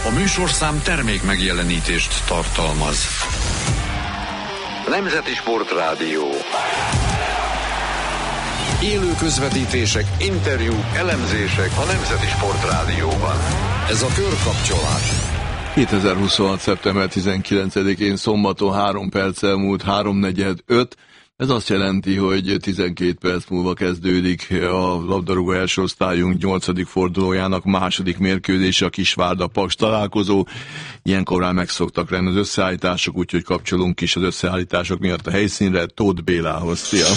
A műsorszám termék megjelenítést tartalmaz. Nemzeti Sportrádió. Élő közvetítések, interjúk, elemzések a Nemzeti Sportrádióban. Ez a Körkapcsolás. 2026. szeptember 19-én szombaton 3 perccel múlt 3:45. Ez azt jelenti, hogy 12 perc múlva kezdődik a labdarúgó első osztályunk 8. fordulójának második mérkőzése, a Kisvárda-Paks találkozó. Ilyenkor már megszoktak lenni az összeállítások, úgyhogy kapcsolunk is az összeállítások miatt a helyszínre Tóth Bélához. Szia!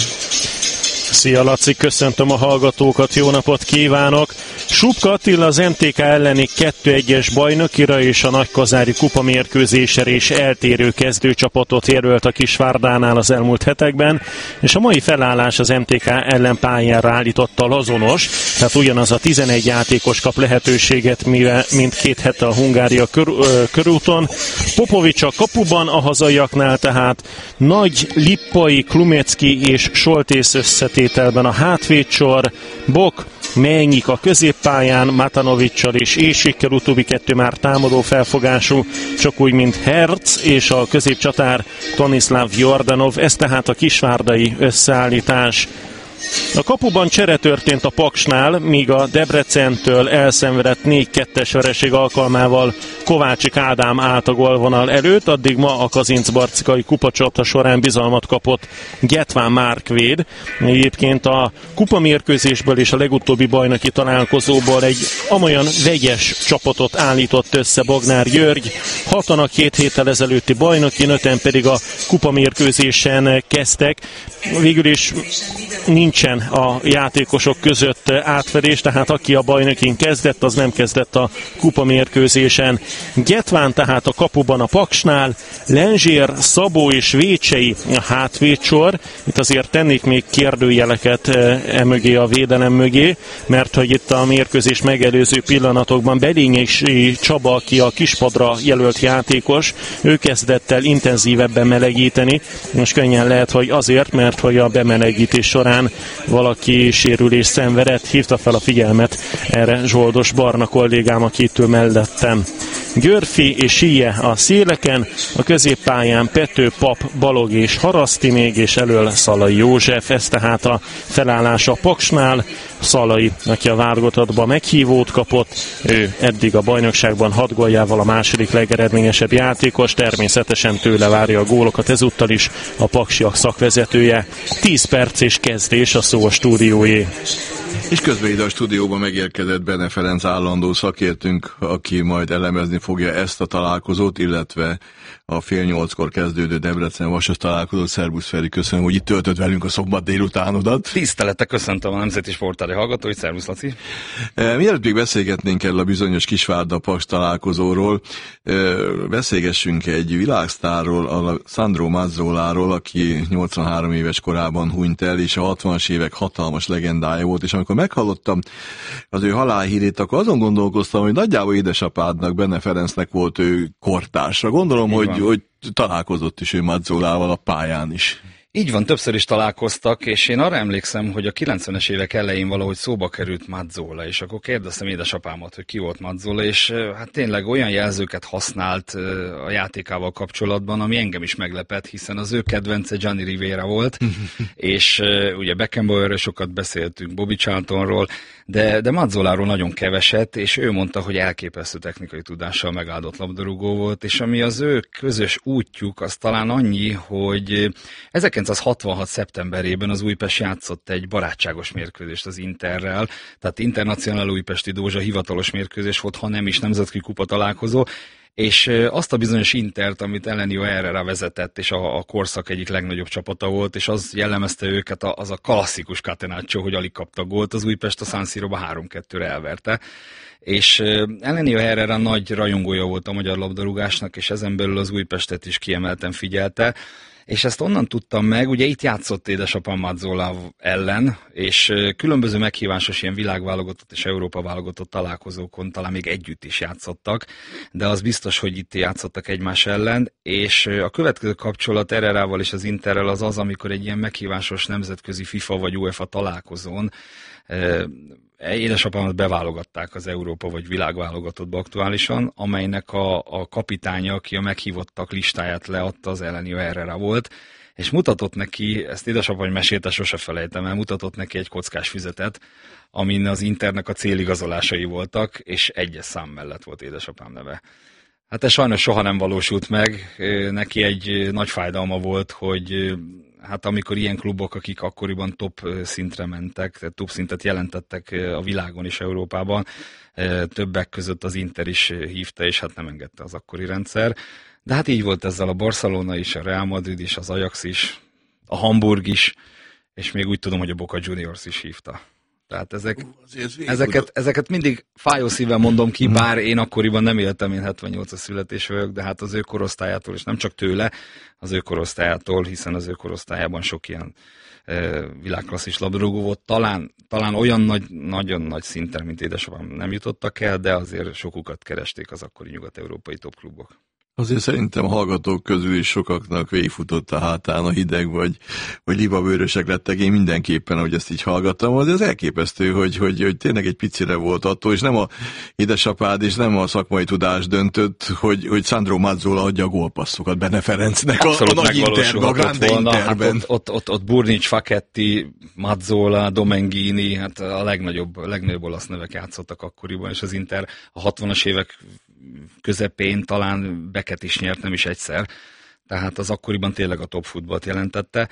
Szia Laci, köszöntöm a hallgatókat, jó napot kívánok! Subka Attila az MTK elleni 2-1-es bajnokira és a Nagykozári kupa mérkőzésre is eltérő kezdőcsapatot jelölt a Kisvárdánál az elmúlt hetekben, és a mai felállás az MTK ellen pályára állítottal azonos, tehát ugyanaz a 11 játékos kap lehetőséget, mint 2 hete a Hungária körúton. Popovics a kapuban, a hazaiaknál tehát Nagy, Lippai, Klumecki és Soltész összetételben a hátvédsor, Bok, Menyik a középpályán, Matanovicsal és Ésikkel, utóbbi 2 már támadó felfogású, csak úgy, mint Herc és a középcsatár Tonislav Jordanov, ez tehát a kisvárdai összeállítás. A kapuban csere történt a Paksnál, míg a Debrecentől elszenvedett 4-2-es vereség alkalmával Kovácsik Ádám állt a gólvonal előtt, addig ma a Kazincbarcikai kupacsata során bizalmat kapott Getván Márkvéd. Egyébként a kupamérkőzésből és a legutóbbi bajnoki találkozóból egy amolyan vegyes csapatot állított össze Bognár György. 6-an a 2 héttel ezelőtti bajnoki, 5-en pedig a kupamérkőzésen kezdtek. Végül is nincsen a játékosok között átfedés, tehát aki a bajnokin kezdett, az nem kezdett a kupamérkőzésen. Getván tehát a kapuban a Paksnál, Lenzsér, Szabó és Vécsei a hátvédsor. Itt azért tennék még kérdőjeleket emögé, a védelem mögé, mert hogy itt a mérkőzés megelőző pillanatokban Belényi Csaba, aki a kispadra jelölt játékos, ő kezdett el intenzívebben melegíteni, és könnyen lehet, hogy azért, mert hogy a bemelegítés során valaki sérülést szenvedett, hívta fel a figyelmet erre Zsoldos Barna kollégám, aki itt ül mellettem. Györfi és Síje a széleken, a középpályán Pető, Pap, Balog és Haraszti még, és elől Szalai József, ez tehát a felállás a Paksnál. Szalai, aki a válogatottba meghívót kapott, ő eddig a bajnokságban 6 góljával a második legeredményesebb játékos, természetesen tőle várja a gólokat ezúttal is a paksiak szakvezetője. 10 perc és kezdés, a szó a stúdiójé. És közben ide a stúdióban megérkezett Bene Ferenc állandó szakértőnk, aki majd elemezni fogja ezt a találkozót, illetve a 7:30-kor kezdődő Debrecen-Vasas találkozót. Szerbusz Feri, köszönöm, hogy itt töltöd velünk a szombat délutánodat. Tisztelettel köszöntöm a Nemzeti Sportrádió hallgatóit, szervusz Laci. Mielőtt még beszélgetnénk erről a bizonyos Kisvárda-Paks találkozóról, beszélgessünk egy világsztárról, a Sandro Mazzoláról, aki 83 éves korában hunyt el, és a 60-as évek hatalmas legendája volt, és amikor meghallottam az ő halálhírét, akkor azon gondolkoztam, hogy nagyjából édesapádnak, Bene Ferencnek volt ő kortársa. Gondolom, hogy találkozott is ő Mazzolával a pályán is. Így van, többször is találkoztak, és én arra emlékszem, hogy a 90-es évek elején valahogy szóba került Mazzola, és akkor kérdeztem édesapámat, hogy ki volt Mazzola, és hát tényleg olyan jelzőket használt a játékával kapcsolatban, ami engem is meglepett, hiszen az ő kedvence Gianni Rivera volt, és ugye Beckenbauerről sokat beszéltünk, Bobby Charltonról, de Mazzoláról nagyon keveset, és ő mondta, hogy elképesztő technikai tudással megáldott labdarúgó volt, és ami az ő közös útjuk, az talán annyi, hogy 1966. szeptemberében az Újpest játszott egy barátságos mérkőzést az Interrel, tehát Internacional Újpesti Dózsa hivatalos mérkőzés volt, ha nem is nemzetközi kupa találkozó, és azt a bizonyos Intert, amit Elenio Herrera vezetett, és a korszak egyik legnagyobb csapata volt, és az jellemezte őket, az a klasszikus catenaccio, hogy alig kaptak gólt, az Újpest a San Siroba 3-2-re elverte. És Elenio Herrera nagy rajongója volt a magyar labdarúgásnak, és ezen belül az Újpestet is kiemelten figyelte, és ezt onnan tudtam meg, ugye itt játszott édesapám Mazzola ellen, és különböző meghívásos ilyen világválogatott és Európa válogatott találkozókon talán még együtt is játszottak, de az biztos, hogy itt játszottak egymás ellen, és a következő kapcsolat Herrerával és az Interrel az, amikor egy ilyen meghívásos nemzetközi FIFA vagy UEFA találkozón Édesapámat beválogatták az Európa vagy világválogatottba aktuálisan, amelynek a kapitánya, aki a meghívottak listáját leadta, az Elenio Herrera volt, és mutatott neki, ezt édesapám mesélte, sose felejtem el, mutatott neki egy kockás füzetet, amin az Internek a céligazolásai voltak, és egyes szám mellett volt édesapám neve. Hát ez sajnos soha nem valósult meg, neki egy nagy fájdalma volt, hogy hát amikor ilyen klubok, akik akkoriban top szintre mentek, tehát top szintet jelentettek a világon és Európában, többek között az Inter is hívta, és hát nem engedte az akkori rendszer. De hát így volt ezzel a Barcelona is, a Real Madrid is, az Ajax is, a Hamburg is, és még úgy tudom, hogy a Boca Juniors is hívta. Tehát ezeket mindig fájó szívvel mondom ki, bár én akkoriban nem éltem, én 78-as születés vagyok, de hát az ő korosztályától, és nem csak tőle, az ő korosztályától, hiszen az ő korosztályában sok ilyen világklasszis labdarúgó volt. Talán olyan nagyon nagy szinten, mint édesapám nem jutottak el, de azért sokukat keresték az akkori nyugat-európai topklubok. Azért szerintem a hallgatók közül is sokaknak végigfutott a hátán a hideg, vagy libabőrösek lettek. Én mindenképpen, ahogy ezt így hallgattam, az elképesztő, hogy tényleg egy picire volt attól, és nem a édesapád, és nem a szakmai tudás döntött, hogy Sandro Mazzola adja a gólpasszokat Bene Ferencnek a nagy Interben, a Grande Interben. Hát ott Burnic, Facchetti, Mazzola, Domenghini, hát a legnagyobb olasz nevek játszottak akkoriban, és az Inter a 60-as évek közepén talán Becket is nyert, nem is egyszer. Tehát az akkoriban tényleg a top futballt jelentette.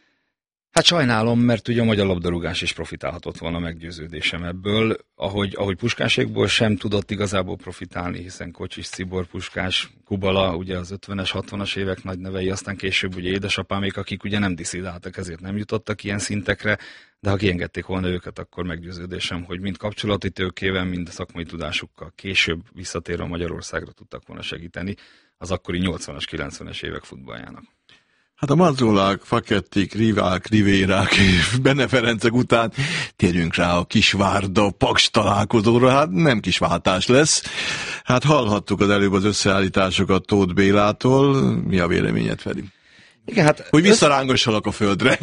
Hát sajnálom, mert ugye a magyar labdarúgás is profitálhatott volna, meggyőződésem ebből. Ahogy Puskásékból sem tudott igazából profitálni, hiszen Kocsis, Czibor, Puskás, Kubala, ugye az 50-es, 60-as évek nagy nevei, aztán később ugye édesapámék, akik ugye nem diszidáltak, ezért nem jutottak ilyen szintekre, de ha kiengedték volna őket, akkor meggyőződésem, hogy mind kapcsolati tőkével, mind szakmai tudásukkal később visszatérve Magyarországra tudtak volna segíteni az akkori 80-as, 90-es évek futballjának. Hát a Mazzolák, Facchettik, Rivák, Rivérák, Bene Ferencek után térjünk rá a Kisvárda-Paks találkozóra, hát nem kis váltás lesz. Hát hallhattuk az előbb az összeállításokat Tóth Bélától, mi a véleményed, Feri? Igen, hát hogy visszarángassalak a földre.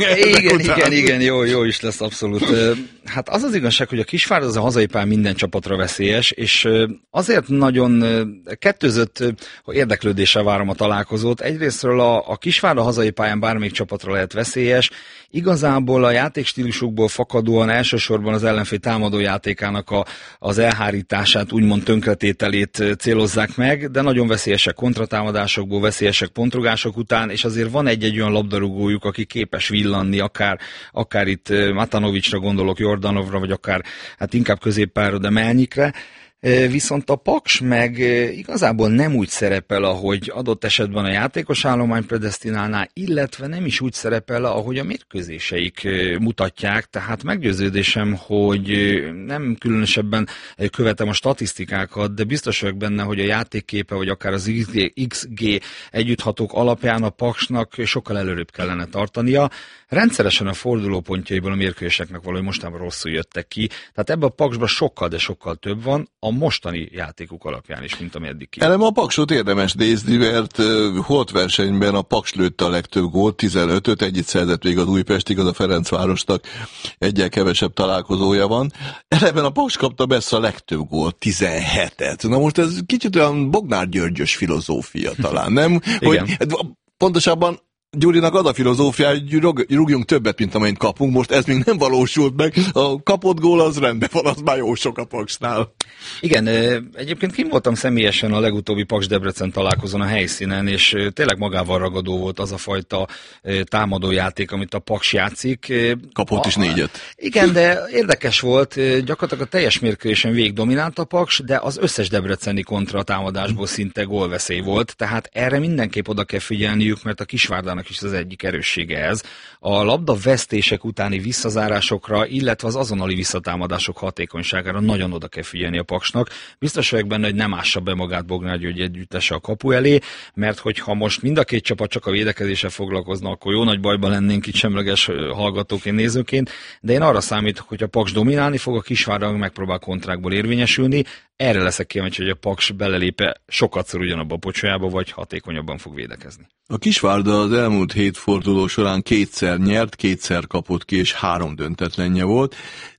Igen, jó is lesz, abszolút. Hát az az igazság, hogy a Kisvárda az a hazai pályán minden csapatra veszélyes, és azért nagyon kettőzött érdeklődéssel várom a találkozót. Egyrésztről a Kisvárda hazai pályán bármelyik csapatra lehet veszélyes. Igazából a játékstílusukból fakadóan elsősorban az ellenfél támadó játékának az elhárítását, úgymond tönkretételét célozzák meg, de nagyon veszélyesek kontratámadásokból, veszélyesek pontrugások után, és azért van egy olyan labdarúgójuk, aki képes villanni, akár itt Matanovicsra gondolok, Jordanovra, vagy akár hát inkább középpályára, de Melnyikre. Viszont a Paks meg igazából nem úgy szerepel, ahogy adott esetben a játékos állomány predesztinálná, illetve nem is úgy szerepel, ahogy a mérkőzéseik mutatják, tehát meggyőződésem, hogy nem különösebben követem a statisztikákat, de biztos vagyok benne, hogy a játékképe, vagy akár az XG együtthatók alapján a Paksnak sokkal előrébb kellene tartania. Rendszeresen a fordulópontjaiból a mérkőzéseknek valahogy mostában rosszul jöttek ki, tehát ebben a Paksban sokkal, de sokkal több van, a mostani játékuk alapján is, mint ami eddig ki. Elem a Paksot érdemes nézni, mert holt versenyben a Paks lőtte a legtöbb gólt, 15-öt, egyet szerzett még az Újpestig, az a Ferencvárosnak egyel kevesebb találkozója van. Eleben a Paks kapta messze a legtöbb gólt, 17-et. Na most ez kicsit olyan Bognár Györgyös filozófia talán, nem? Hogy pontosabban Gyurinak az a filozófia, hogy rúgjunk többet, mint amennyit kapunk. Most ez még nem valósult meg. A kapott gól az rendben van, az már jó sok a Paksnál. Igen, egyébként kim voltam személyesen a legutóbbi Paks-Debrecen találkozón a helyszínen, és tényleg magával ragadó volt az a fajta támadójáték, amit a Paks játszik. Kapott is 4-et. Igen, de érdekes volt, gyakorlatilag a teljes mérkőzésen végig dominált a Paks, de az összes debreceni kontratámadásból szinte gólveszély volt, tehát erre mindenképp oda kell figyelniük, mert a Kisvárdának is az egyik erőssége ez. A labda vesztések utáni visszazárásokra, illetve az azonnali visszatámadások hatékonyságára nagyon oda kell figyelni a Paksnak. Biztos vagyok benne, hogy nem ássa be magát Bognár György együttese a kapu elé, mert hogyha most mind a két csapat csak a védekezéssel foglalkozna, akkor jó nagy bajban lennénk itt semleges hallgatóként, nézőként, de én arra számítok, hogy a Paks dominálni fog, a Kisvárda megpróbál kontrákból érvényesülni. Erre leszek kíváncsi, hogy a Paks belelépe sokatszor ugyanabba a pocsolyába, vagy hatékonyabban fog védekezni. A Kisvárda az elmúlt 7 forduló során 2-szer nyert, 2-szer kapott ki, és 3 döntetlenje volt.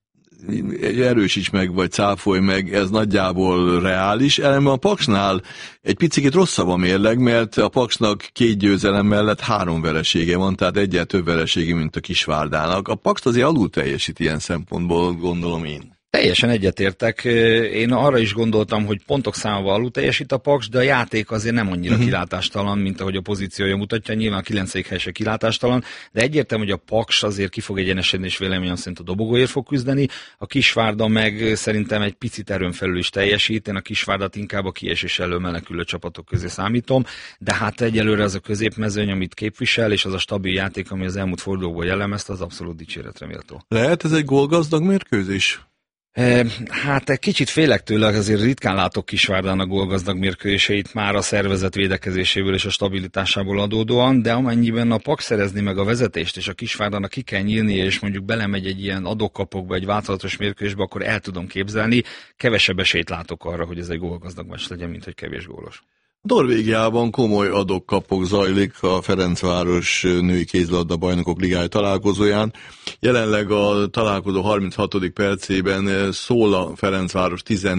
erősíts meg, vagy cáfolj meg, ez nagyjából reális. Ellenben a Paksnál egy picit rosszabb a mérleg, mert a Paksnak 2 győzelem mellett 3 veresége van, tehát egyel több veresége, mint a Kisvárdának. A Paks azért alul teljesít ilyen szempontból, gondolom én. Teljesen egyetértek. Én arra is gondoltam, hogy pontok számával alul teljesít a Paks, de a játék azért nem annyira kilátástalan, mint ahogy a pozíciója mutatja. Nyilván a 9. hely se kilátástalan, de egyértelmű, hogy a Paks azért ki fog egyenesedni, és véleményem szerint a dobogóért fog küzdeni. A Kisvárda meg szerintem egy picit erőn felül is teljesít. Én a Kisvárdat inkább a kiesés elől menekülő csapatok közé számítom, de hát egyelőre az a középmezőny, amit képvisel, és az a stabil játék, ami az elmúlt fordulóból jellemezte, az abszolút dicséretre méltó. Lehet ez egy gólgazdag mérkőzés? Hát egy kicsit félek tőle, azért ritkán látok Kisvárdának gólgazdag mérkőzéseit már a szervezet védekezéséből és a stabilitásából adódóan, de amennyiben a Paks szerezni meg a vezetést, és a Kisvárdának ki kell nyílnia, és mondjuk belemegy egy ilyen adok-kapokba, egy változatos mérkőzésbe, akkor el tudom képzelni. Kevesebb esélyt látok arra, hogy ez egy gólgazdag meccs legyen, mint hogy kevés gólos. Norvégiában komoly adok-kapok zajlik a Ferencváros női kézilabda bajnokok ligája találkozóján. Jelenleg a találkozó 36. percében Szóla Ferencváros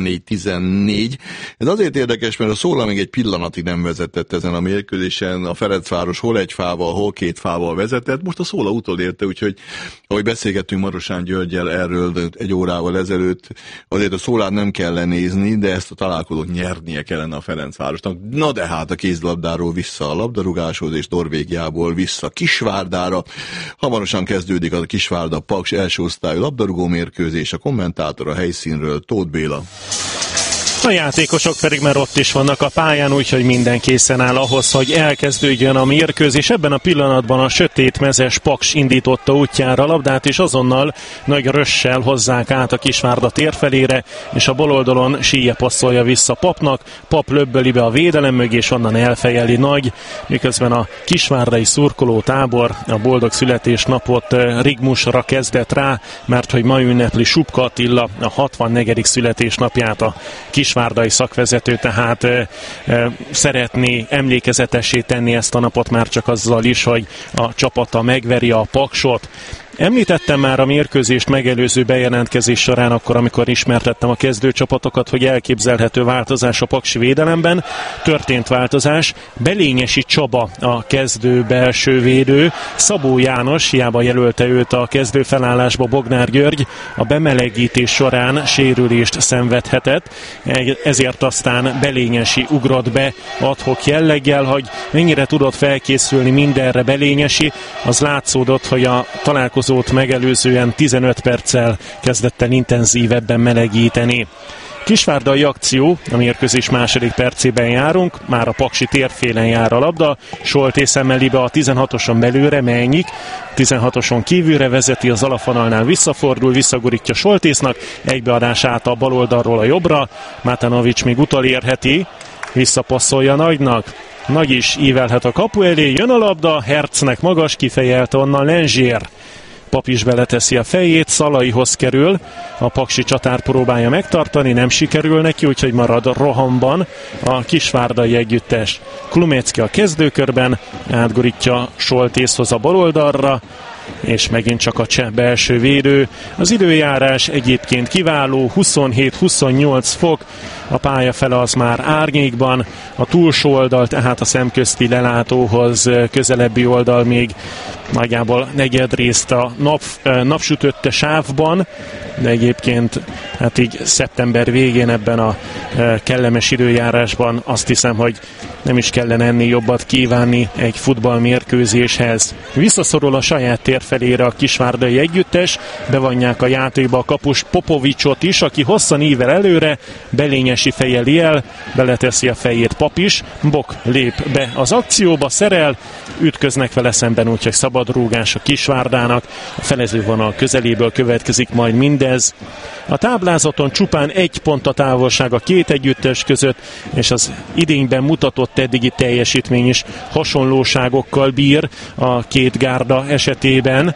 14-14. Ez azért érdekes, mert a Szóla még egy pillanatig nem vezetett ezen a mérkőzésen. A Ferencváros hol egy fával, hol 2 fával vezetett. Most a Szóla utolérte, úgyhogy ahogy beszélgettünk Marosán Györggyel erről 1 órával ezelőtt, azért a Szólát nem kell lenézni, de ezt a találkozót nyernie kellene a Ferencvárosnak. Na de hát a kézilabdáról vissza a labdarúgáshoz, és Norvégiából vissza Kisvárdára. Hamarosan kezdődik a Kisvárda Paks első osztályú labdarúgó mérkőzés, a kommentátor a helyszínről Tóth Béla. A játékosok pedig már ott is vannak a pályán, úgyhogy minden készen áll ahhoz, hogy elkezdődjön a mérkőzés. Ebben a pillanatban a sötétmezes Paks indította útjára a labdát, és azonnal nagy rössel hozzák át a Kisvárda térfelére, és a bal oldalon Síje passzolja vissza Papnak. Pap löbböli be a védelem mögé, és onnan elfejeli Nagy, miközben a kisvárdai szurkoló tábor a boldog születésnapot Rigmusra kezdett rá, mert hogy ma ünnepli Supka Attila a 64. születésnapját. A kisvárdai szakvezető tehát szeretné emlékezetessé tenni ezt a napot már csak azzal is, hogy a csapata megveri a Paksot. Említettem már a mérkőzést megelőző bejelentkezés során, akkor, amikor ismertettem a kezdőcsapatokat, hogy elképzelhető változás a paksi védelemben. Történt változás. Belényesi Csaba a kezdő belső védő. Szabó János, hiába jelölte őt a kezdő felállásba Bognár György, a bemelegítés során sérülést szenvedhetett, ezért aztán Belényesi ugrott be ad-hoc jelleggel, hogy mennyire tudott felkészülni mindenre Belényesi. Az látszódott, hogy a találkozót megelőzően 15 perccel kezdett el intenzívebben melegíteni. Kisvárdai akció, a mérkőzés második percében járunk, már a paksi térfélen jár a labda, Soltész emeli be a 16-oson belőle, Mennyik, 16-oson kívülre vezeti, az alapvonalnál visszafordul, visszagurítja Soltésznak, egybeadás át a bal oldalról a jobbra, Matanovics még utolérheti, visszapasszolja Nagynak, Nagy is ívelhet a kapu elé, jön a labda, Hercnek magas kifejelte onnan Lenzsér. Pap is beleteszi a fejét, Szalaihoz kerül, a paksi csatár próbálja megtartani, nem sikerül neki, úgyhogy marad rohamban a kisvárdai együttes. Klumecki a kezdőkörben, átgurítja Soltészhoz a bal oldalra, és megint csak a cseh belső védő. Az időjárás egyébként kiváló, 27-28 fok, a pályafele az már árnyékban, a túlsó oldal, tehát a szemközti lelátóhoz közelebbi oldal még nagyjából negyedrészt a napsütötte sávban, de egyébként hát így szeptember végén ebben a kellemes időjárásban azt hiszem, hogy nem is kellene ennél jobbat kívánni egy futballmérkőzéshez. Visszaszorul a saját térfelére a kisvárdai együttes, bevonják a játékba a kapus Popovicsot is, aki hosszan ível előre, Belényesi fejeli el, beleteszi a fejét Pap is, Bok lép be az akcióba, szerel, ütköznek vele szemben, úgyhogy szabad rúgás a Kisvárdának, a felezővonal közeléből következik majd mindez. A táblázaton csupán 1 pont a távolság a két együttes között, és az idényben mutatott eddigi teljesítmény is hasonlóságokkal bír a két gárda esetében.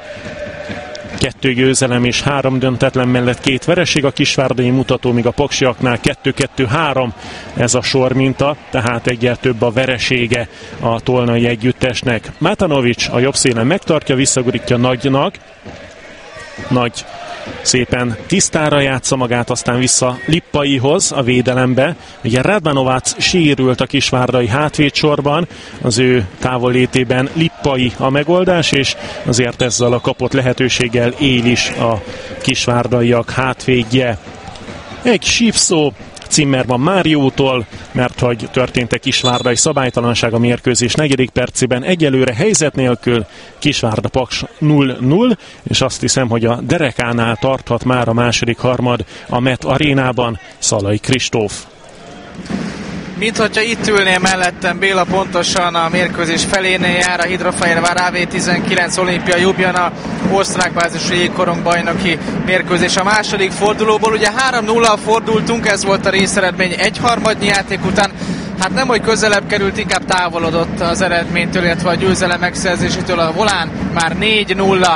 2 győzelem és 3 döntetlen mellett 2 vereség, a kisvárdai mutató, míg a paksiaknál 2-2-3 ez a sorminta, tehát egyel több a veresége a tolnai együttesnek. Matanovics a jobb szélen megtartja, visszagurítja Nagynak. Nagy szépen tisztára játsza magát, aztán vissza Lippaihoz a védelembe. Ugye Radmanovac sérült a kisvárdai hátvédsorban, az ő távollétében Lippai a megoldás, és azért ezzel a kapott lehetőséggel él is a kisvárdaiak hátvédje. Egy sípszó Zimmermann Máriótól, mert hogy történt egy kisvárdai szabálytalanság a mérkőzés 4. percében, egyelőre helyzet nélkül Kisvárda Paks 0-0, és azt hiszem, hogy a derekánál tarthat már a második harmad a Met arénában Szalai Kristóf. Mint hogyha itt ülnél mellettem, Béla, pontosan a mérkőzés felénél jár a Hidrofehérvár AV19 Olimpia Ljubljana osztrák bázisú jégkorong bajnoki mérkőzés a második fordulóból. Ugye 3-0-al fordultunk, ez volt a részeredmény egy harmadnyi játék után. Hát nem, hogy közelebb került, inkább távolodott az eredménytől, illetve a győzelem megszerzésétől. A volán már 4-0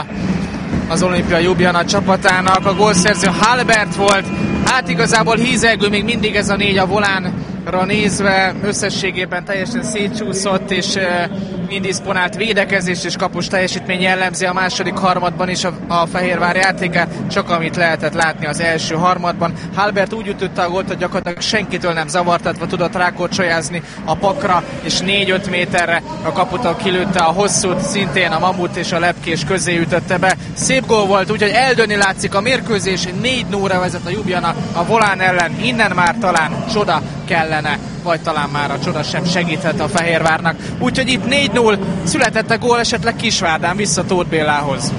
az Olimpia Ljubljana csapatának. A gólszerző Halbert volt, hát igazából hízelgő még mindig ez a 4 a volánra nézve, összességében teljesen szétcsúszott és indisponált védekezés és kapus teljesítmény jellemzi a második harmadban is a Fehérvár játékát, csak amit lehetett látni az első harmadban. Halbert úgy ütötte a gólt, hogy gyakorlatilag senkitől nem zavartatva tudott rákorcsolyázni a pakra, és 4-5 méterre a kaputól kilőtte a hosszút, szintén a Mamut és a Lepkés közé ütötte be. Szép gól volt, úgyhogy eldönni látszik a mérkőzés, 4-0-ra vezet a Ljubljana a volán ellen, innen már talán csoda kellene, vagy talán már a csoda sem segíthet a Fehérvárnak. Úgyhogy itt 4-0 született a gól, esetleg Kisvárdán vissza Tóth Bélához.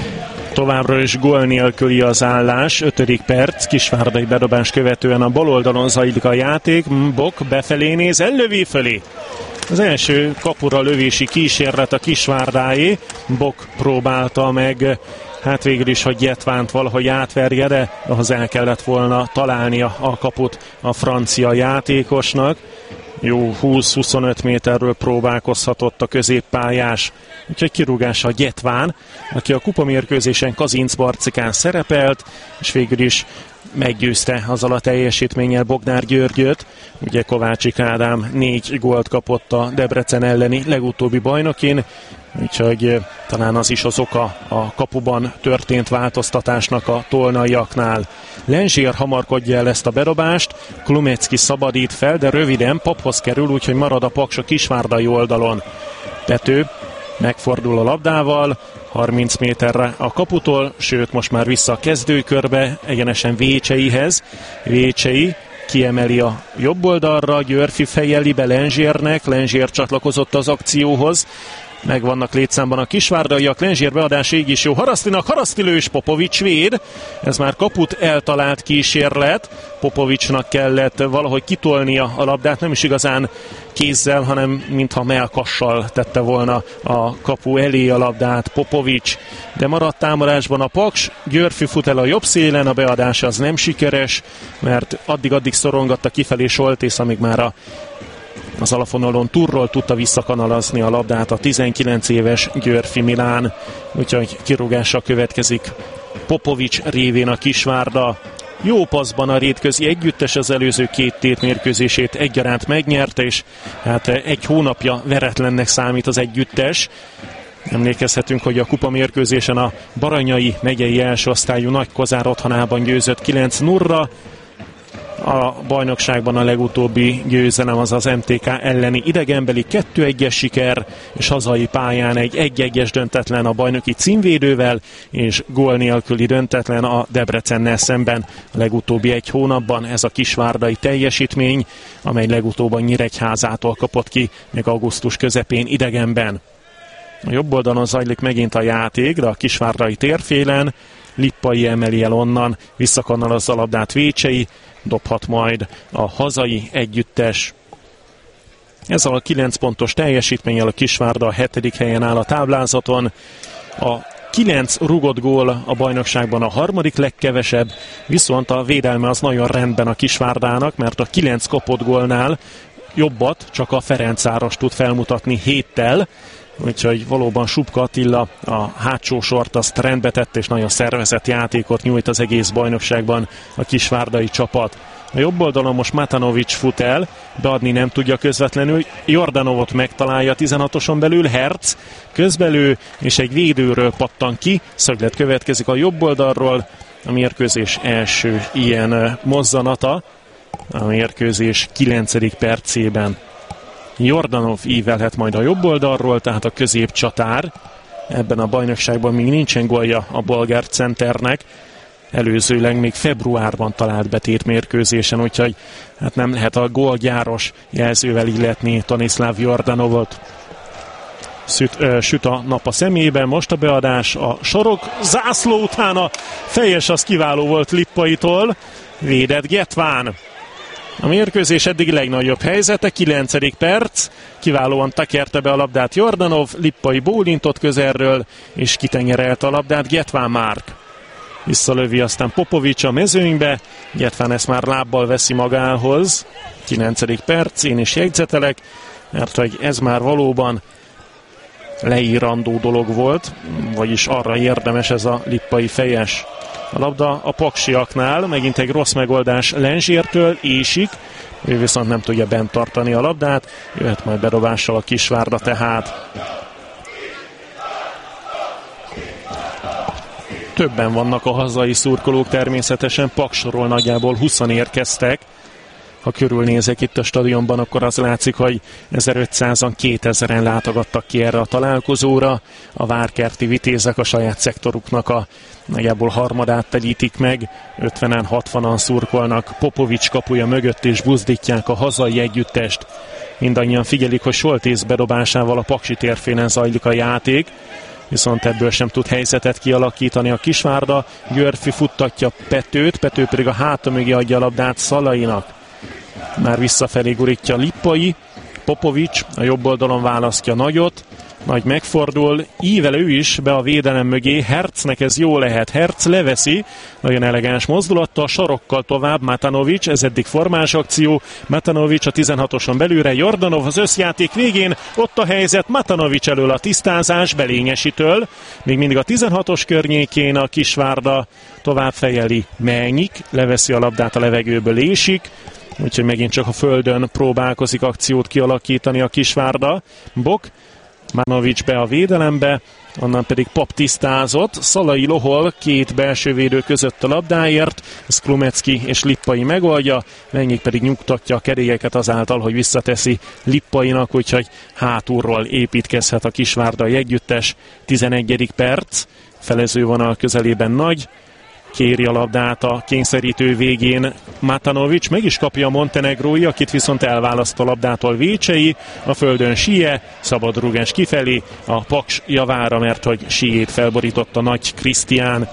Továbbra is gól nélküli az állás, 5. perc, kisvárdai bedobás követően a bal oldalon zajlik a játék, Bok befelé néz, ellövi fölé. Az első kapura lövési kísérlet a Kisvárdáé, Bok próbálta meg, hát végül is, hogy Jetvánt valahogy átverje, de ahhoz el kellett volna találnia a kaput a francia játékosnak. Jó 20-25 méterről próbálkozhatott a középpályás, úgyhogy kirúgása Gyetván, aki a kupamérkőzésen Kazincbarcikán szerepelt, és végül is meggyőzte azzal a teljesítménnyel Bognár Györgyöt. Ugye Kovácsik Ádám 4 gólt kapott a Debrecen elleni legutóbbi bajnokin, úgyhogy talán az is az oka a kapuban történt változtatásnak a tolnaiaknál. Lenzsier hamarkodja el ezt a bedobást, Klumecki szabadít fel, de röviden Paphoz kerül, úgyhogy marad a Paks a kisvárdai oldalon. Pető megfordul a labdával, 30 méterre a kaputól, sőt most már vissza a kezdőkörbe, egyenesen Vécseihez. Vécsei kiemeli a jobb oldalra, Györfi fejeli be Lenzsiernek, Lenzsier csatlakozott az akcióhoz. Megvannak létszámban a kisvárdaiak, Lenzsier beadás így is jó Harasztinak, Haraszti lős, Popovics véd. Ez már kaput eltalált kísérlet, Popovicsnak kellett valahogy kitolnia a labdát, nem is igazán kézzel, hanem mintha melkassal tette volna a kapu elé a labdát Popovics. De maradt támadásban a Paks, Györfi fut el a jobb szélen, a beadás az nem sikeres, mert addig szorongatta kifelé Soltész, amíg már az alapvonalon túlról tudta visszakanalazni a labdát a 19 éves Györfi Milán, úgyhogy kirúgással következik Popovics révén a Kisvárda. Jó passzban a rétközi együttes az előző 2 tétmérkőzését egyaránt megnyerte, és hát egy hónapja veretlennek számít az együttes. Emlékezhetünk, hogy a kupamérkőzésen a Baranyai megyei első osztályú Nagykozár otthonában győzött 9-0-ra. A bajnokságban a legutóbbi győzelem az MTK elleni idegenbeli 2-1-es siker, és hazai pályán egy 1-1-es döntetlen a bajnoki címvédővel, és gól nélküli döntetlen a Debrecennel szemben a legutóbbi 1 hónapban. Ez a kisvárdai teljesítmény, amely legutóbb a Nyíregyházától kapott ki, még augusztus közepén idegenben. A jobb oldalon zajlik megint a játék, de a kisvárdai térfélen Lippai emeli el onnan, visszakanalazza a labdát Vécsei, dobhat majd a hazai együttes. Ezzel a 9 pontos teljesítménnyel a Kisvárda a 7. helyen áll a táblázaton. A 9 rugott gól a bajnokságban a 3. legkevesebb, viszont a védelme az nagyon rendben a Kisvárdának, mert a 9 kapott gólnál jobbat csak a Ferencváros tud felmutatni 7-tel, úgyhogy valóban Subka Attila a hátsó sort azt rendbe tett, és nagyon szervezett játékot nyújt az egész bajnokságban a kisvárdai csapat. A jobb oldalon most Matanovics fut el, beadni nem tudja közvetlenül, Jordanovot megtalálja 16-oson belül, Herc közbelő, és egy védőről pattan ki, szöglet következik a jobb oldalról, a mérkőzés első ilyen mozzanata. A mérkőzés 9. percében Jordanov ívelhet majd a jobb oldalról, tehát a középcsatár. Ebben a bajnokságban még nincsen gólja a bolgár centernek. Előzőleg még februárban talált be tétmérkőzésen, úgyhogy hát nem lehet a gólgyáros jelzővel illetni Tonislav Jordanovot. Süt a nap a szemében, most a beadás, a sarok zászló után a fejes az kiváló volt Lippaitól, védett Getván. A mérkőzés eddig legnagyobb helyzete, 9. perc, kiválóan tekerte be a labdát Jordanov, Lippai bólintott közelről, és kitenyerelte a labdát Getván Márk. Visszalövi aztán Popovics a mezőnybe, Getván ezt már lábbal veszi magához. 9. perc, én is jegyzetelek, mert hogy ez már valóban leírandó dolog volt, vagyis arra érdemes ez a Lippai fejes. A labda a paksiaknál, megint egy rossz megoldás Lenzsértől, ésik, ő viszont nem tudja bent tartani a labdát, jöhet majd bedobással a Kisvárda tehát. Többen vannak a hazai szurkolók természetesen, Paksról nagyjából 20-an érkeztek. Ha körülnézek itt a stadionban, akkor az látszik, hogy 1500-an, 2000-en látogattak ki erre a találkozóra. A várkerti vitézek a saját szektoruknak a nagyjából harmadát telítik meg, 50-en, 60-an szurkolnak Popovics kapuja mögött és buzdítják a hazai együttest. Mindannyian figyelik, hogy Soltész bedobásával a Paksi térfélen zajlik a játék, viszont ebből sem tud helyzetet kialakítani a Kisvárda. Györfi futtatja Petőt, Pető pedig a háta mögé adja a labdát Szalainak. Már visszafelé gurítja Lippai, Popovics a jobb oldalon választja Nagyot, Nagy megfordul, ível ő is be a védelem mögé, Hercnek ez jó lehet, Herc leveszi, nagyon elegáns mozdulattal, sarokkal tovább, Matanovics, ez eddig formás akció, Matanovics a 16-oson belülre, Jordanov az összjáték végén, ott a helyzet, Matanovics elől a tisztázás, Belényesitől, még mindig a 16-os környékén a Kisvárda tovább fejeli Menyik, leveszi a labdát a levegőből, ésik, úgyhogy megint csak a földön próbálkozik akciót kialakítani a Kisvárda. Bok, Manovics be a védelembe, onnan pedig Pap tisztázott, Szalai lohol két belső védő között a labdáért, Sklumecki és Lippai megoldja, Menyik pedig nyugtatja a kerélyeket azáltal, hogy visszateszi Lippainak, úgyhogy hátulról építkezhet a kisvárdai együttes. 11. perc, felezővonal közelében Nagy, kéri a labdát a kényszerítő végén Matanovics, meg is kapja a montenegrói, akit viszont elválaszt a labdától Vécsei, a földön Sie, szabad rúgás kifelé, a Paks javára, mert hogy Siét felborította Nagy Krisztián.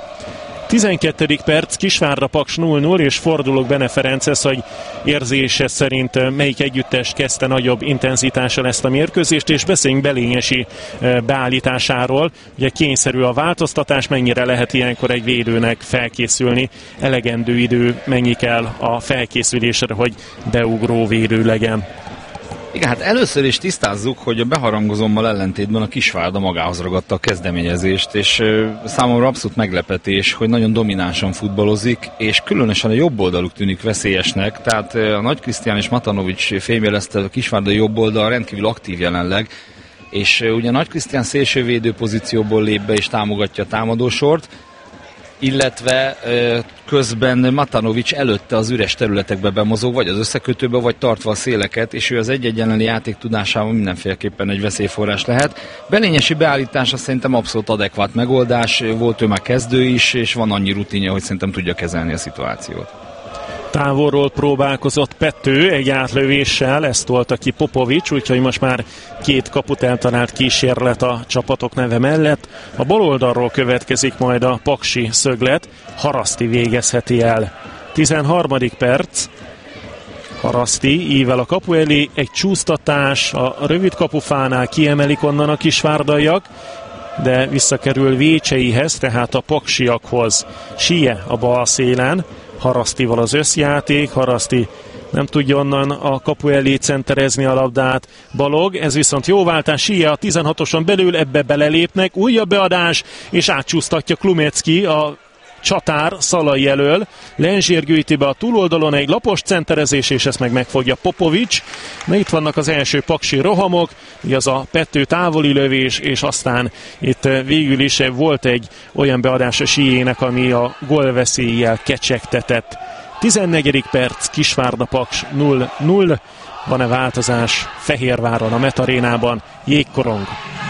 12. perc, Kisvárda Paks 0-0, és fordulok Bene Ferenchez, hogy érzése szerint melyik együttes kezdte nagyobb intenzitással ezt a mérkőzést, és beszéljünk Belényesi beállításáról. Ugye kényszerű a változtatás, mennyire lehet ilyenkor egy védőnek felkészülni, elegendő idő mennyi kell a felkészülésre, hogy beugró védő legyen. Igen, hát először is tisztázzuk, hogy a beharangozómmal ellentétben a Kisvárda magához ragadta a kezdeményezést, és számomra abszolút meglepetés, hogy nagyon dominánsan futballozik, és különösen a jobb oldaluk tűnik veszélyesnek, tehát a Nagy Krisztián és Matanovics fémjelezte, a Kisvárda jobb oldal rendkívül aktív jelenleg, és ugye Nagy Krisztián szélsővédő pozícióból lép be és támogatja a támadósort, illetve közben Matanovics előtte az üres területekbe bemozog, vagy az összekötőbe, vagy tartva a széleket, és ő az egy-egy elleni játék tudásával mindenféleképpen egy veszélyforrás lehet. Belényesi beállítása szerintem abszolút adekvát megoldás, volt ő már kezdő is, és van annyi rutinja, hogy szerintem tudja kezelni a szituációt. Távolról próbálkozott Pető egy átlövéssel, ezt tolta ki Popovics, úgyhogy most már két kaput eltalált kísérlet a csapatok neve mellett. A bal oldalról következik majd a paksi szöglet, Haraszti végezheti el. 13. perc, Haraszti ível a kapu elé, egy csúsztatás a rövid kapufánál, kiemelik onnan a kisvárdaiak, de visszakerül Vécseihez, tehát a paksiakhoz. Sie a bal szélen, Harasztival az összjáték, Haraszti nem tudja onnan a kapu elé centerezni a labdát. Balog, ez viszont jó váltás, Sie a 16-oson belül, ebbe belelépnek, újabb beadás, és átcsúsztatja Klumecki a csatár Szalai elől, Lenzsér gyűjti be a túloldalon, egy lapos centerezés, és ezt megfogja Popovics. Na itt vannak az első paksi rohamok, az a Pető távoli lövés, és aztán itt végül is volt egy olyan beadás a Siének, ami a gólveszéllyel kecsegtetett. 14. perc, Kisvárda Paks 0-0. Van-e változás Fehérváron, a Metarénában? Jégkorong.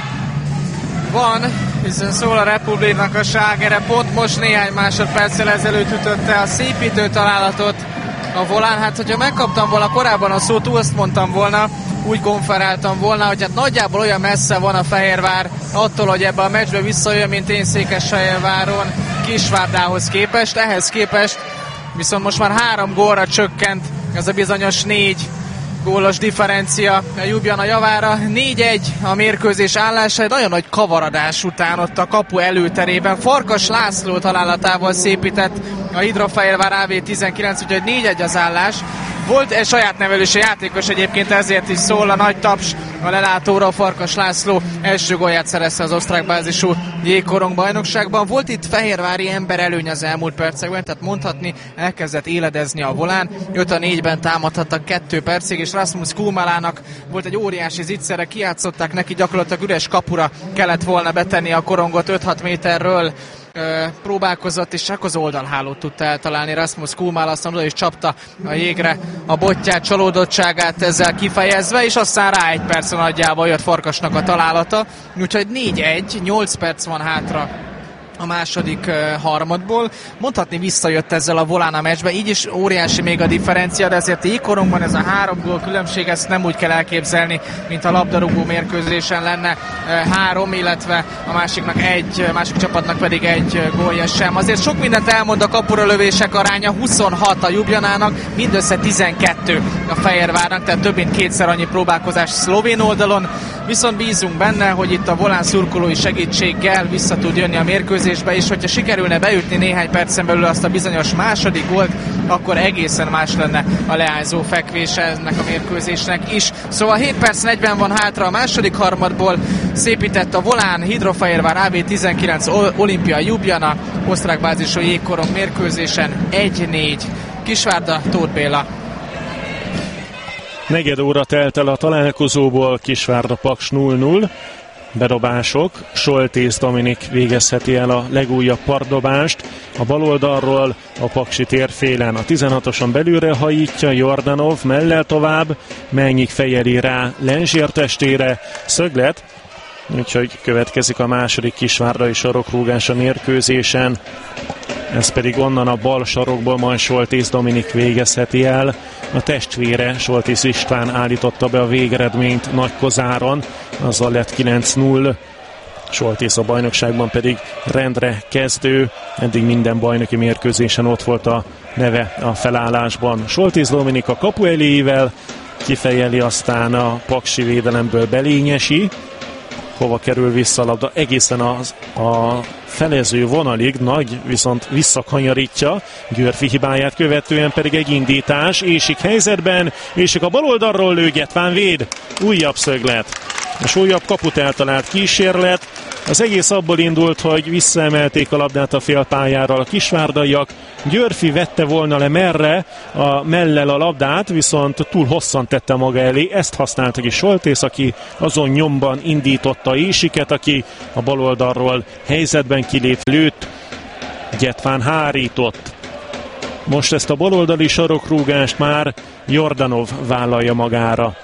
Van, hiszen szól a Republiknak a slágere, pont most néhány másodperccel ezelőtt ütötte a szépítő találatot a volán. Hát, hogyha megkaptam volna korábban a szót, azt mondtam volna, úgy konferáltam volna, hogy hát nagyjából olyan messze van a Fehérvár attól, hogy ebbe a meccsbe visszajön, mint én Székesfehérváron Kisvárdához képest. Ehhez képest viszont most már 3 gólra csökkent ez a bizonyos 4 gólos differencia a Ljubljana javára. 4-1 a mérkőzés állása, egy nagyon nagy kavaradás után ott a kapu előterében. Farkas László találatával szépített a Hidrofehérvár AV19, úgyhogy 4-1 az állás. Volt egy saját nevelősi játékos egyébként, ezért is szól a nagy taps a lelátóra. Farkas László első gólját szerezte az osztrák bázisú jégkorong bajnokságban. Volt itt fehérvári ember előny az elmúlt percekben, tehát mondhatni elkezdett éledezni a volán. 5-4-ben támadhattak 2 percig, és Rasmus Kumalának volt egy óriási zicsere, kijátszották neki, gyakorlatilag üres kapura kellett volna betenni a korongot 5-6 méterről. Próbálkozott, és csak az oldalhálót tudta eltalálni Rasmus Kumál, aztán oda is csapta a jégre a botját, csalódottságát ezzel kifejezve, és aztán rá 1 percen nagyjából jött Farkasnak a találata, úgyhogy 4-1, 8 perc van hátra a második harmadból. Mondhatni visszajött ezzel a volán a meccsbe, így is óriási még a differencia, de ezért jégkorongban ez a 3 gól különbség, ezt nem úgy kell elképzelni, mint a labdarúgó mérkőzésen lenne 3, illetve a másik csapatnak pedig 1 gólja sem. Azért sok mindent elmond a kapura lövések aránya, 26 a Ljubljanának, mindössze 12 a Fehérvárnak, tehát több mint 2-szer annyi próbálkozás szlovén oldalon, viszont bízunk benne, hogy itt a volán szurkolói segítséggel vissza tud jönni a mérkőzésbe, és hogyha sikerülne beütni néhány percen belül azt a bizonyos második gólt, akkor egészen más lenne a leányzó fekvése ennek a mérkőzésnek is. Szóval 7 perc 40 van hátra a második harmadból, szépített a volán, Hidrofehérvár AV19 Olimpia Ljubljana, osztrák bázisú jégkorong mérkőzésen 1-4. Kisvárda, Tóth Béla. Negyed óra telt el a találkozóból, Kisvárda Paks 0-0. Bedobások, Soltész Dominik végezheti el a legújabb partdobást. A bal oldalról a paksi térfélen a 16-oson belülre hajítja, Jordanov mellel tovább, Mennyik fejeli rá Lenzsér testére, szöglet, úgyhogy következik a második kisvárdai sarokrúgás a mérkőzésen. Ez pedig onnan a bal sarokból majd Soltész Dominik végezheti el. A testvére Soltész István állította be a végeredményt Nagykozáron, azzal lett 9-0. Soltész a bajnokságban pedig rendre kezdő, eddig minden bajnoki mérkőzésen ott volt a neve a felállásban. Soltész Dominik a kapu elével kifejeli, aztán a paksi védelemből Belényesi, hova kerül vissza a labda, egészen a felező vonalig, Nagy viszont visszakanyarítja, Györfi hibáját követően pedig egy indítás, Ésik helyzetben, Ésik a bal oldalról lő, Getván véd, újabb szöglet, és újabb kaput eltalált kísérlet. Az egész abból indult, hogy visszaemelték a labdát a félpályára a kisvárdaiak, Györfi vette volna le mellel a labdát, viszont túl hosszan tette maga elé, ezt használta ki Soltész, aki azon nyomban indította Ésiket, aki a bal oldalról helyzetben kilép, lőtt, Getván hárított. Most ezt a baloldali sarokrúgást már Jordanov vállalja magára.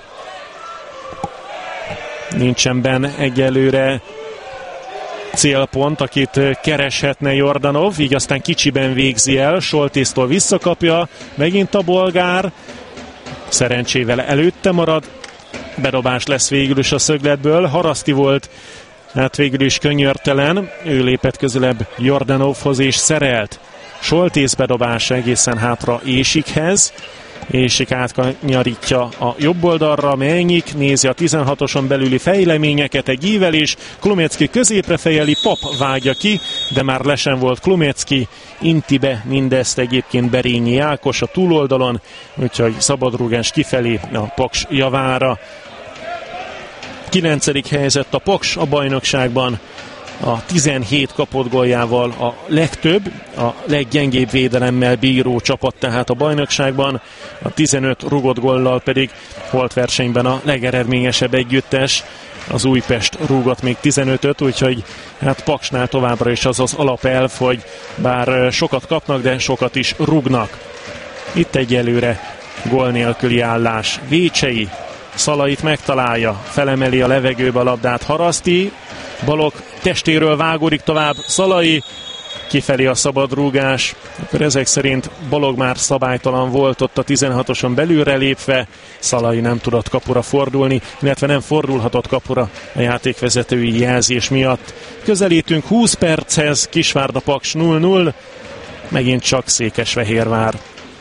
Nincsen benne egyelőre célpont, akit kereshetne Jordanov, így aztán kicsiben végzi el, Soltésztól visszakapja, megint a bolgár, szerencsével előtte marad, bedobás lesz végül is a szögletből, Haraszti volt, hát végül is könyörtelen, ő lépett közelebb Jordanovhoz és szerelt. Soltész bedobása egészen hátra Ésikhez, Ésik átkanyarítja a jobb oldalra, Mennyik nézi a 16-oson belüli fejleményeket, egy ívelés, Klumecki középre fejeli, Pap vágja ki, de már lesen volt Klumecki, inti be mindezt egyébként Berényi Ákos a túloldalon, úgyhogy szabadrúgás kifelé a Paks javára. 9. helyzet a Paks a bajnokságban, a 17 kapott góljával a legtöbb, a leggyengébb védelemmel bíró csapat tehát a bajnokságban, a 15 rugott góllal pedig holtversenyben a legeredményesebb együttes. Az Újpest rúgott még 15-öt, úgyhogy hát Paksnál továbbra is az az alapelv, hogy bár sokat kapnak, de sokat is rúgnak. Itt egyelőre gól nélküli állás. Vécsei Szalait megtalálja, felemeli a levegőbe a labdát Haraszti, Balogh testéről vágódik tovább Szalai, kifelé a szabadrúgás, akkor ezek szerint Balogh már szabálytalan volt ott a 16-oson belülre lépve, Szalai nem tudott kapura fordulni, illetve nem fordulhatott kapura a játékvezetői jelzés miatt. Közelítünk 20 perchez, Kisvárda-Paks 0-0, megint csak Székesfehérvár.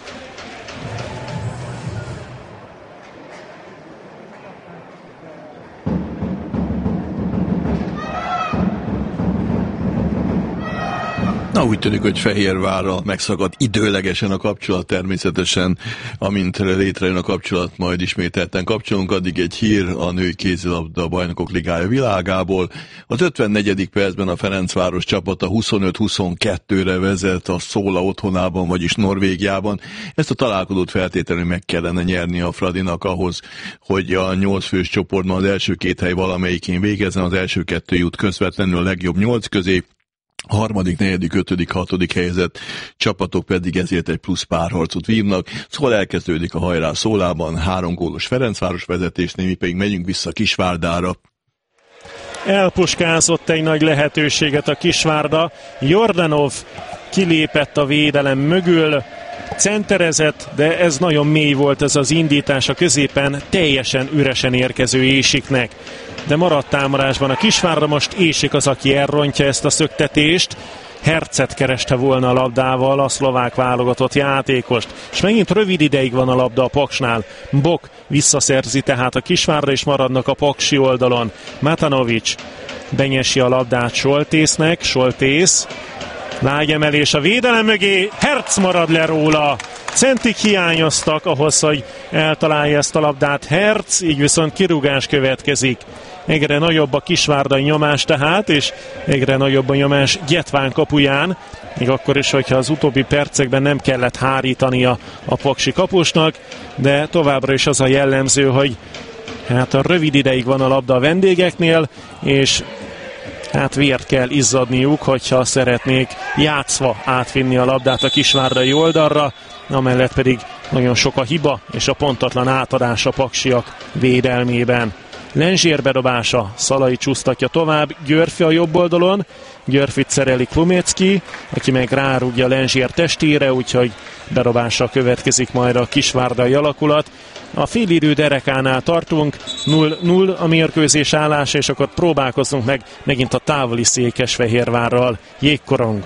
Na, úgy tűnik, hogy Fehérvárral megszakad időlegesen a kapcsolat, természetesen, amint létrejön a kapcsolat, majd ismételten kapcsolunk. Addig egy hír a női kézilabda bajnokok ligája világából. Az 54. percben a Ferencváros csapata 25-22-re vezet a Szóla otthonában, vagyis Norvégiában. Ezt a találkozót feltétlenül meg kellene nyerni a Fradinak ahhoz, hogy a 8 fős csoportban az első 2 hely valamelyikén végezzen, az első 2 jut közvetlenül a legjobb 8 közé. A 3., 4., 5., 6. helyezett csapatok pedig ezért egy plusz párharcot vívnak, szóval elkezdődik a hajrá Szólában, 3 gólos Ferencváros vezetésnél, mi pedig megyünk vissza Kisvárdára. Elpuskázott egy nagy lehetőséget a Kisvárda, Jordanov kilépett a védelem mögül, centerezett, de ez nagyon mély volt ez az indítás a középen, teljesen üresen érkező Ésiknek. De maradt támadásban a Kisvárda, most Ésik az, aki elrontja ezt a szöktetést. Hercet kereste volna a labdával, a szlovák válogatott játékost. És megint rövid ideig van a labda a Paksnál. Bok visszaszerzi tehát a Kisvárda, és maradnak a paksi oldalon. Matanovic benyesi a labdát Soltésznek, Soltész. Lágy emelés a védelem mögé, Herc marad le róla. Centik hiányoztak ahhoz, hogy eltalálja ezt a labdát Herc, így viszont kirúgás következik. Egyre nagyobb a kisvárdai nyomás tehát, és egyre nagyobb a nyomás Gyetván kapuján, még akkor is, hogyha az utóbbi percekben nem kellett hárítania a paksi kapusnak, de továbbra is az a jellemző, hogy hát a rövid ideig van a labda a vendégeknél, és hát vért kell izzadniuk, hogyha szeretnék játszva átvinni a labdát a kisvárdai oldalra, amellett pedig nagyon sok a hiba és a pontatlan átadás a paksiak védelmében. Lenzsér bedobása, Szalai csúsztatja tovább, Györfi a jobb oldalon, Györfit szereli Klumecki, aki meg rárúgja Lenzsér testére, úgyhogy bedobással következik majd a kisvárdai alakulat. A félidő derekánál tartunk, 0-0 a mérkőzés állása, és akkor próbálkozzunk meg megint a távoli Székesfehérvárral. Jégkorong.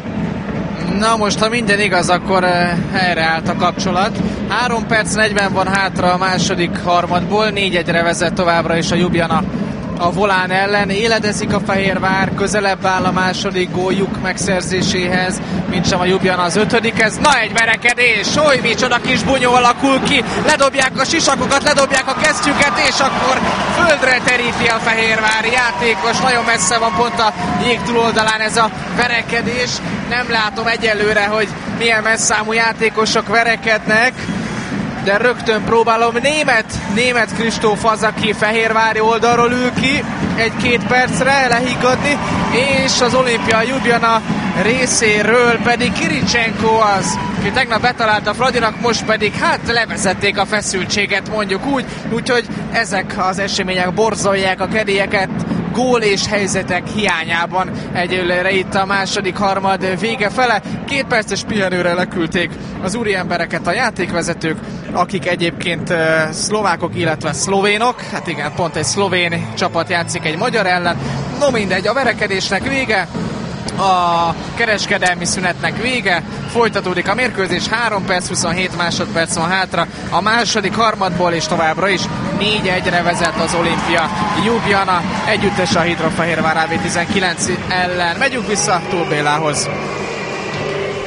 Na most, ha minden igaz, akkor helyreállt a kapcsolat. 3 perc 40 van hátra a második harmadból, 4-1-re vezet továbbra is a Ljubljana a Volán ellen. Éledezik a Fehérvár, közelebb áll a második góljuk megszerzéséhez, mint sem a Ljubljana az 5-hez. Na, egy verekedés, oly micsoda kis bunyó alakul ki, ledobják a sisakokat, ledobják a kesztyüket, és akkor földre teríti a fehérvári játékos. Nagyon messze van pont a jég túloldalán ez a verekedés. Nem látom egyelőre, hogy milyen messzámú játékosok verekednek, de rögtön próbálom. Német Kristóf az, aki fehérvári oldalról ül ki 1-2 percre lehiggadni, és az Olimpia Ljubljana részéről pedig Kiricsenko az, aki tegnap betalált a Fradinak, most pedig hát levezették a feszültséget, mondjuk úgy, úgyhogy ezek az események borzolják a kedélyeket gól és helyzetek hiányában. Egyelőre itt a második harmad vége fele. 2 perces pihenőre leküldték az úriembereket a játékvezetők, akik egyébként szlovákok, illetve szlovénok. Hát igen, pont egy szlovén csapat játszik egy magyar ellen. No mindegy, a verekedésnek vége, a kereskedelmi szünetnek vége, folytatódik a mérkőzés, 3 perc 27 másodperc van hátra a második harmadból, és továbbra is 4-1-re vezet az Olimpia Ljubljana együttes a Hidrofehérvár AB19 ellen. Megyünk vissza Túl Bélához.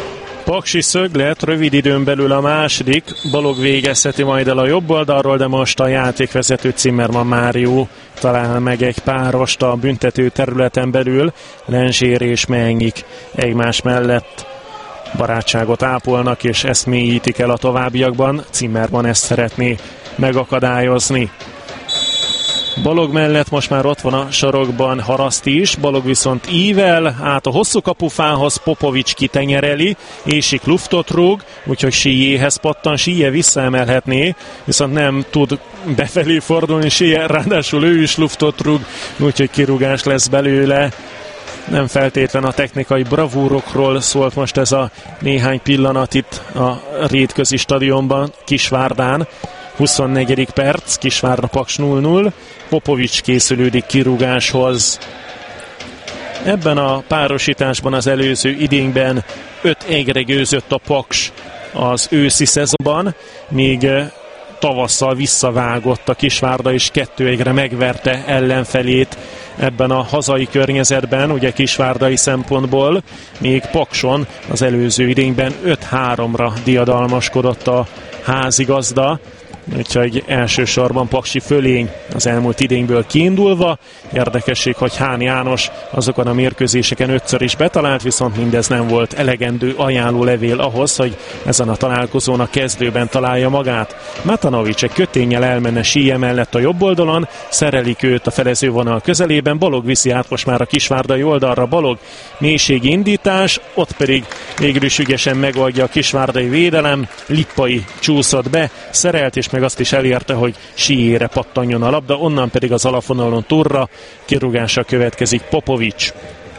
Paksi szöglet, rövid időn belül a második, Balog végezheti majd el a jobb oldalról, de most a játékvezető Zimmermann Mário talál meg egy párost a büntető területen belül, Lenzsér és Menyik egymás mellett barátságot ápolnak, és ezt mélyítik el a továbbiakban. Zimmermann ezt szeretné megakadályozni. Balog mellett most már ott van a sarokban Haraszti is, Balog viszont ível át a hosszú kapufához, Popovics kitenyereli, Ésik luftot rúg, úgyhogy Sijéhez pattan, Sije visszaemelhetné, viszont nem tud befelé fordulni Sije, ráadásul ő is luftot rúg, úgyhogy kirúgás lesz belőle. Nem feltétlen a technikai bravúrokról szólt most ez a néhány pillanat itt a Rétközi stadionban, Kisvárdán. 24. perc, Kisvárda Paks 0-0, Popovics készülődik kirúgáshoz. Ebben a párosításban az előző idényben 5-1-re győzött a Paks az őszi szezonban, míg tavasszal visszavágott a Kisvárda, és 2-1-re megverte ellenfelét ebben a hazai környezetben, ugye kisvárdai szempontból, még Pakson az előző idényben 5-3-ra diadalmaskodott a házigazda, úgyhogy elsősorban paksi fölény az elmúlt idényből kiindulva. Érdekesség, hogy Hán János azokon a mérkőzéseken 5-ször is betalált, viszont mindez nem volt elegendő ajánlólevél ahhoz, hogy ezen a találkozón a kezdőben találja magát. Matanovics egy köténnyel elmenne Sije mellett a jobb oldalon, szerelik őt a felezővonal közelében, Balog viszi át most már a kisvárdai oldalra, Balog mélységi indítás, ott pedig végül is ügyesen megoldja a kisvárdai védelem, Lippai csúszott be, szerelt és meg azt is elérte, hogy Sijére pattanjon a labda, onnan pedig az alapvonalon túlra, kirúgása következik Popovics.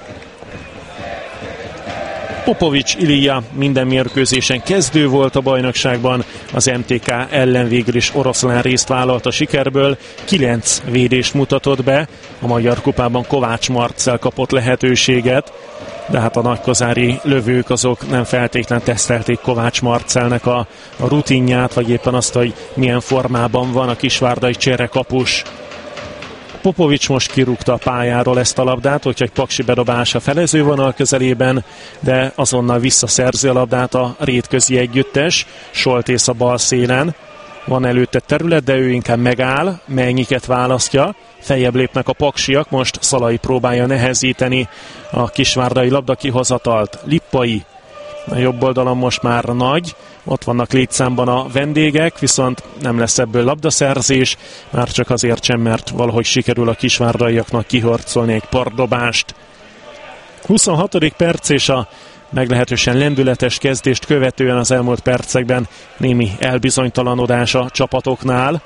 Popovics Ilija minden mérkőzésen kezdő volt a bajnokságban, az MTK ellen végül is oroszlán részt vállalt a sikerből, 9 védést mutatott be, a Magyar Kupában Kovács Marcell kapott lehetőséget, de hát a nagykozári lövők azok nem feltétlenül tesztelték Kovács Marcellnek a rutinját, vagy éppen azt, hogy milyen formában van a kisvárdai cserekapus. Popovics most kirúgta a pályáról ezt a labdát, úgyhogy paksi bedobás a felezővonal közelében, de azonnal visszaszerzi a labdát a Rétközi együttes, Soltész a bal szélen. Van előtte terület, de ő inkább megáll, Mennyiket választja, feljebb lépnek a paksiak, most Szalai próbálja nehezíteni a kisvárdai labda kihozatalt. Lippai a jobb oldalon most már nagy, ott vannak létszámban a vendégek, viszont nem lesz ebből labdaszerzés, már csak azért sem, mert valahogy sikerül a kisvárdaiaknak kihorcolni egy pardobást. 26. perc és a meglehetősen lendületes kezdést követően az elmúlt percekben némi elbizonytalanodás a csapatoknál,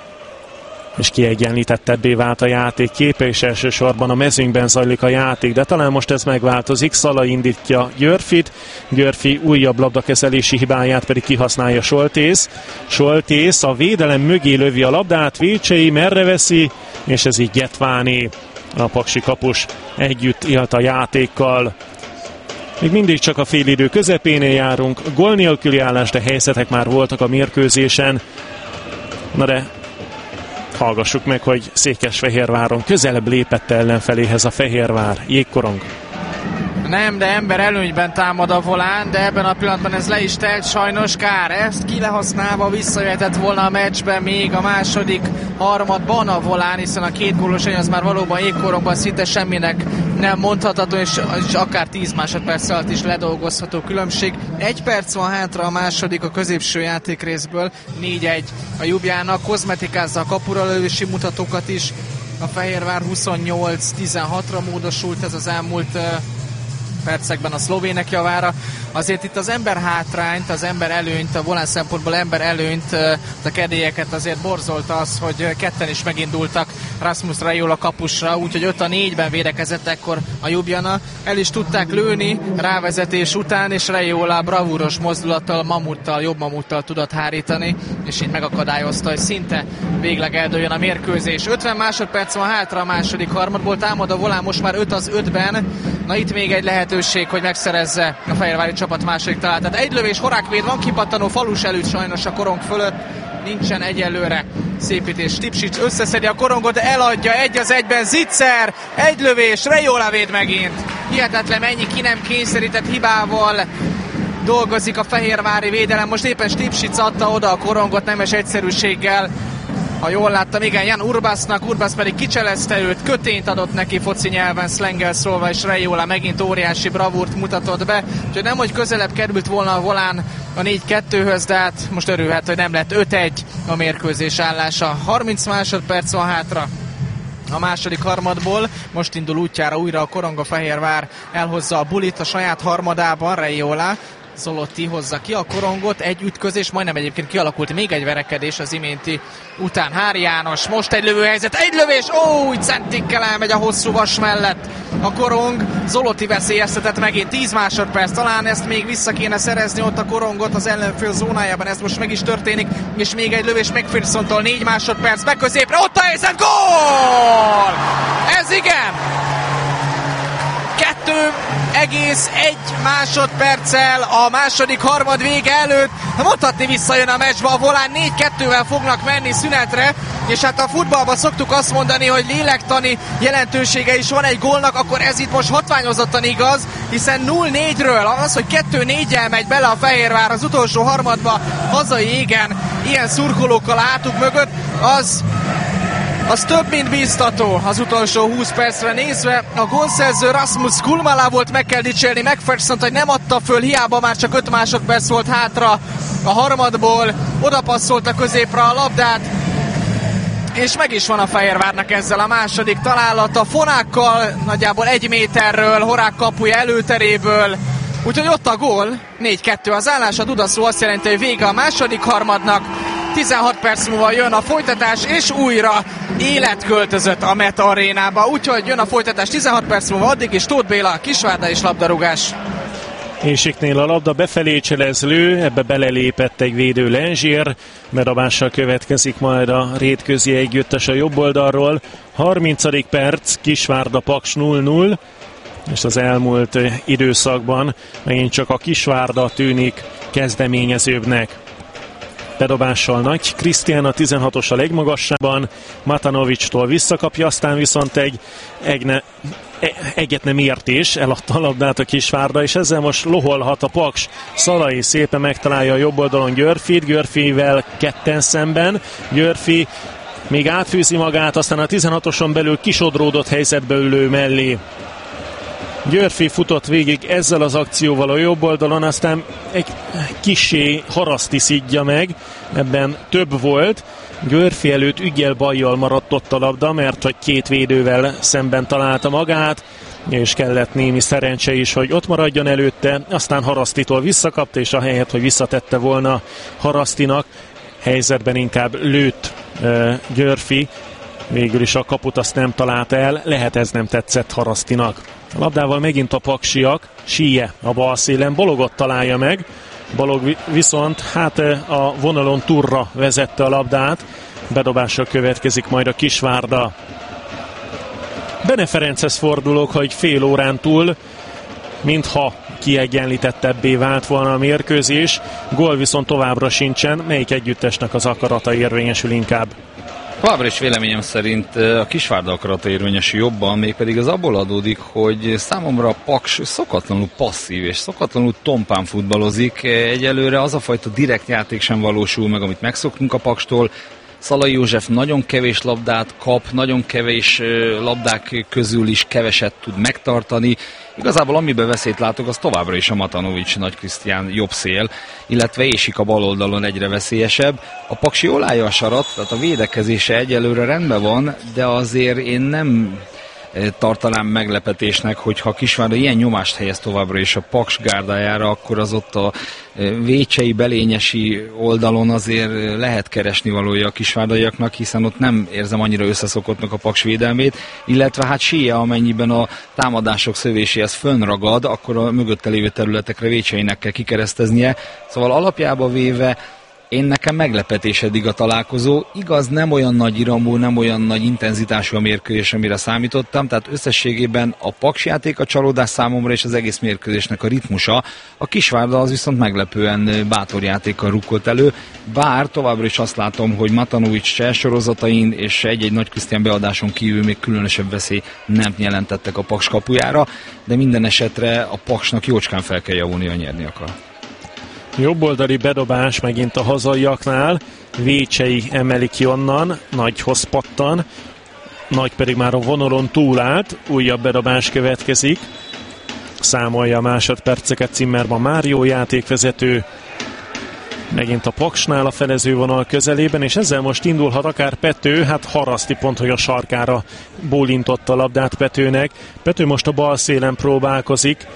és kiegyenlítettebbé vált a játék képe, és elsősorban a mezőnyben zajlik a játék, de talán most ez megváltozik. Szalai indítja Györfit, Györfi újabb labdakezelési hibáját pedig kihasználja Soltész. Soltész a védelem mögé lövi a labdát, Vécsei merre veszi, és ez így Getváné. A paksi kapus együtt élt a játékkal. Még mindig csak a félidő közepénél járunk, gól nélküli állás, de helyzetek már voltak a mérkőzésen. Na de hallgassuk meg, hogy Székesfehérváron közelebb lépett ellenfeléhez a Fehérvár. Jégkorong. Nem, de ember előnyben támad a Volán, de ebben a pillanatban ez le is telt, sajnos kár. Ezt kilehasználva visszajöhetett volna a meccsben még a második harmadban a Volán, hiszen a 2 gólos előny az már valóban jégkorongban szinte semminek nem mondhatható, és akár 10 másodperc alatt is ledolgozható különbség. 1 perc van hátra a második a középső játékrészből, 4-1 a Ljubljának, kozmetikázza a kapura lövési mutatókat is. A Fehérvár 28-16-ra módosult ez az elmúlt percekben a szlovének javára. Azért itt az ember hátrányt, az ember előnyt, a Volán szempontból ember előnyt, a kedélyeket azért borzolta az, hogy ketten is megindultak Rasmus Raiola kapusra, úgyhogy 5-4-ben védekezett ekkor a Ljubljana. El is tudták lőni rávezetés után, és Raiola bravúros mozdulattal, jobb mamuttal tudott hárítani, és így megakadályozta, hogy szinte végleg eldőljön a mérkőzés. 50 másodperc van hátra a második harmadból, támad a Volán most már 5-5-ben. Na itt még egy lehetőség, hogy megszerezze a fehérvári csapat második találtát. Egy lövés, Horákvéd van, kipattanó falus előtt sajnos a korong fölött. Nincsen egyelőre szépítés. Tipsics összeszedi a korongot, de eladja 1-1-ben Zicser. Egy lövés, Raiola véd megint. Hihetetlen, mennyi ki nem kényszerített hibával dolgozik a fehérvári védelem. Most éppen Stipsic adta oda a korongot nemes egyszerűséggel. Ha jól láttam, igen, Jan Urbasnak, Urbas pedig kicselezte őt, kötényt adott neki foci nyelven, szlenggel szólva, és Reiola megint óriási bravúrt mutatott be. Úgyhogy nem, hogy közelebb került volna a volán a 4-2-höz, de hát most örülhet, hogy nem lett 5-1 a mérkőzés állása. 30 másodperc van hátra a második harmadból. Most indul útjára újra a Koronga-Fehérvár, elhozza a bulit a saját harmadában, Reiola. Zolotti hozza ki a korongot, egy ütközés, majdnem egyébként kialakult még egy verekedés az iménti után. Hári János, most egy lövőhelyzet, egy lövés, úgy centikkel elmegy a hosszú vas mellett a korong. Zolotti veszélyeztetett megint 10 másodperc, talán ezt még vissza kéne szerezni ott a korongot az ellenfél zónájában, ez most meg is történik, és még egy lövés McPhersontól 4 másodperc, be középre, ott a helyzet, gól! Ez igen! 2,1 másodperccel a második harmad vége előtt. Mondhatni visszajön a meccsbe, a volán 4-2-vel fognak menni szünetre, és hát a futballban szoktuk azt mondani, hogy lélektani jelentősége is van egy gólnak, akkor ez itt most hatványozottan igaz, hiszen 0-4-ről az, hogy 2-4-jel megy bele a Fehérvár az utolsó harmadba hazai égen, ilyen szurkolókkal hátuk mögött, az több, mint bíztató az utolsó 20 percre nézve. A gólszerző Rasmus Kulmala volt, meg kell dicsérni McPhersont, hogy nem adta föl, hiába már csak 5 másodperc volt hátra a harmadból. Oda passzolt a középre a labdát, és meg is van a Fehérvárnak ezzel a második találata. Fonákkal nagyjából 1 méterről, Horák kapuja előteréből. Úgyhogy ott a gól, 4-2 az állás, a dudaszó azt jelenti, hogy vége a második harmadnak. 16 perc múlva jön a folytatás, és újra élet költözött a Meta arénába. Úgyhogy jön a folytatás 16 perc múlva, addig is Tóth Béla, Kisvárda és labdarúgás. Ésiknél a labda befelé cselezlő, ebbe belelépett egy védő Lenzsier, bedobással következik majd a rétközi együttes a jobb oldalról. 30. perc, Kisvárda Paks 0-0, és az elmúlt időszakban megint csak a Kisvárda tűnik kezdeményezőbbnek. Bedobással Nagy Krisztián a 16-os a legmagasában, Matanovicstól visszakapja, aztán viszont egyet nem értés, eladta a labdát a Kisvárda, és ezzel most loholhat a Paks. Szalai szépen megtalálja a jobb oldalon Györfit, Györfivel ketten szemben, Györfi még átfűzi magát, aztán a 16-oson belül kisodródott helyzetbe ülő mellé. Györfi futott végig ezzel az akcióval a jobb oldalon, aztán egy kissé Haraszti szidja meg, ebben több volt. Györfi előtt üggyel-bajjal maradt ott a labda, mert hogy 2 védővel szemben találta magát, és kellett némi szerencse is, hogy ott maradjon előtte, aztán Harasztitól visszakapta, és ahelyett, hogy visszatette volna Harasztinak, helyzetben inkább lőtt Györfi, végül is a kaput azt nem találta el, lehet ez nem tetszett Harasztinak. A labdával megint a paksiak, Síje a bal szélen, Balogot találja meg, Balog viszont a vonalon Turra vezette a labdát, bedobással következik majd a Kisvárda. Bene Ferenchez fordulok, hogy fél órán túl, mintha kiegyenlítettebbé vált volna a mérkőzés, gól viszont továbbra sincsen, melyik együttesnek az akarata érvényesül inkább? Továbbra is véleményem szerint a Kisvárda akarata érvényesül jobban, mégpedig az abból adódik, hogy számomra a Paks szokatlanul passzív és szokatlanul tompán futballozik. Egyelőre az a fajta direkt játék sem valósul meg, amit megszoktunk a Pakstól. Szalai József nagyon kevés labdát kap, nagyon kevés labdák közül is keveset tud megtartani. Igazából amiben veszélyt látok, az továbbra is a Matanovics, Nagy Krisztián jobb szél, illetve Ésik a bal oldalon egyre veszélyesebb. A Paksi jól állja a sarat, tehát a védekezése egyelőre rendben van, de azért én nem tartanám meglepetésnek, hogyha Kisvárda ilyen nyomást helyez továbbra is a Paks gárdájára, akkor az ott a vécsei, belényesi oldalon azért lehet keresni valója a kisvárdaiaknak, hiszen ott nem érzem annyira összeszokottnak a Paks védelmét, illetve hát Síje, amennyiben a támadások szövéséhez fönnragad, akkor a mögötte lévő területekre vécseinek kell kikereszteznie. Szóval alapjába véve nekem meglepetés eddig a találkozó. Igaz, nem olyan nagy iramú, nem olyan nagy intenzitású a mérkőzés, amire számítottam, tehát összességében a Paks játék a csalódás számomra, és az egész mérkőzésnek a ritmusa. A Kisvárda az viszont meglepően bátor játékkal rukkolt elő, bár továbbra is azt látom, hogy Matanovics sorozatain és egy-egy Nagy Krisztián beadáson kívül még különösebb veszély nem jelentettek a Paks kapujára, de minden esetre a Paksnak jócskán fel kell javulnia, nyerni akar. Jobboldali bedobás megint a hazaiaknál. Vécsei emeli ki onnan, Nagyhoz pattan. Nagy pedig már a vonalon túlállt, újabb bedobás következik. Számolja a másodperceket Zimmermann Mário játékvezető. Megint a Paksnál a felezővonal közelében, és ezzel most indulhat akár Pető, hát Haraszti pont, hogy a sarkára bólintott a labdát Petőnek. Pető most a bal szélen próbálkozik,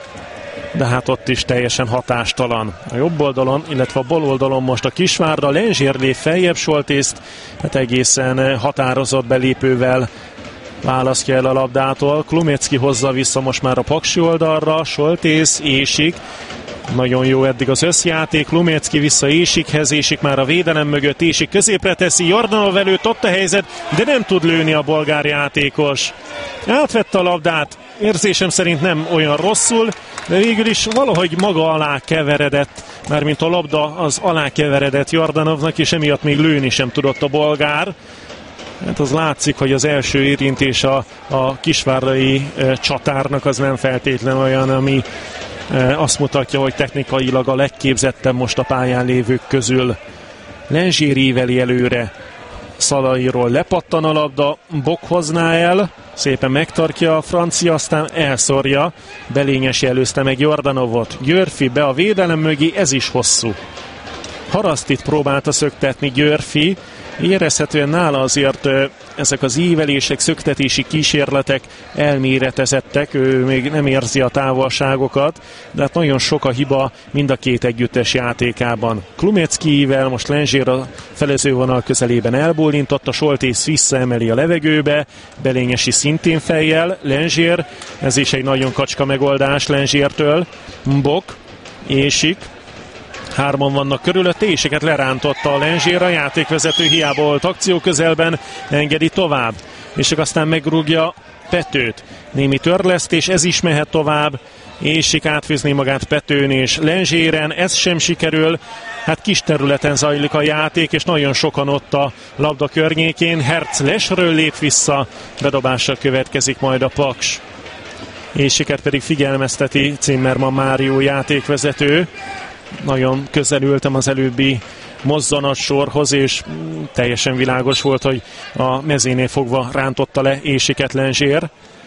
de hát ott is teljesen hatástalan. A jobb oldalon, illetve a bal oldalon most a Kisvárda, Lenzsér lép feljebb Soltészt, hát egészen határozott belépővel választja el a labdától. Klumecki hozza vissza most már a paksi oldalra, Soltész, Ésik. Nagyon jó eddig az összjáték, Klumecki vissza Ésikhez, Ésik már a védelem mögött, Ésik középre teszi, Jordanov előtt ott a helyzet, de nem tud lőni a bolgár játékos. Átvette a labdát, érzésem szerint nem olyan rosszul, de végül is valahogy maga alá keveredett, mármint a labda az alá keveredett Jordanovnak, és emiatt még lőni sem tudott a bolgár. Hát az látszik, hogy az első érintés a kisvárdai csatárnak az nem feltétlen olyan, ami azt mutatja, hogy technikailag a legképzettebb most a pályán lévők közül. Lenzsér íveli előre, Szalairól lepattan a labda, Bok hozná el, szépen megtartja a francia, aztán elszórja, Belényesi előzte meg Jordanovot, Györfi be a védelem mögé, ez is hosszú. Harasztit próbálta szöktetni Györfi, érezhetően nála azért ezek az ívelések, szöktetési kísérletek elméretezettek, ő még nem érzi a távolságokat, de hát nagyon sok a hiba mind a két együttes játékában. Klumecki ível, most Lenzsér a felezővonal közelében elbólintott, a Soltész visszaemeli a levegőbe, Belényesi szintén fejjel, Lenzsér, ez is egy nagyon kacska megoldás Lenzsértől, Bok, Ésik, hárman vannak körülötte, Ésiket lerántotta a Lenzsér, a játékvezető hiába volt akció közelben, engedi tovább. Ésik aztán megrúgja Petőt. Némi törlesztés, ez is mehet tovább. Ésik átfűzni magát Petőn és Lenzséren, ez sem sikerül. Hát kis területen zajlik a játék, és nagyon sokan ott a labda környékén. Herz lesről lép vissza, bedobással következik majd a Paks. Ésiket pedig figyelmezteti Zimmermann Mário játékvezető. Nagyon közel ültem az előbbi mozzanatsorhoz, és teljesen világos volt, hogy a mezénél fogva rántotta le Ésiket Lenzsér.